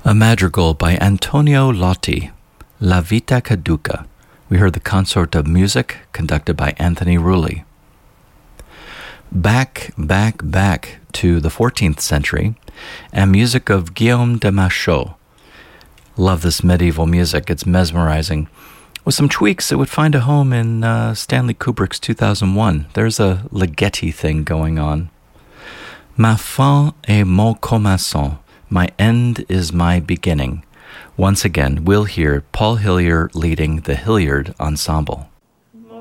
A madrigal by Antonio Lotti, La Vita Caduca. We heard the Consort of Music, conducted by Anthony Rulli. Back to the 14th century, and music of Guillaume de Machaut. Love this medieval music, it's mesmerizing. With some tweaks, it would find a home in Stanley Kubrick's 2001. There's a Ligeti thing going on. Ma fin est mon commencement. My end is my beginning. Once again, we'll hear Paul Hillier leading the Hilliard Ensemble.